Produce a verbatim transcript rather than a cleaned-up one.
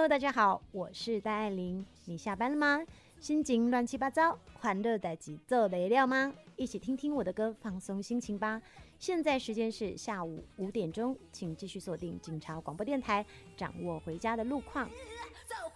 Hello， 大家好，我是戴爱玲。你下班了吗？心情乱七八糟，欢乐代志做没了吗？一起听听我的歌，放松心情吧。现在时间是下午五点钟，请继续锁定警察广播电台，掌握回家的路况。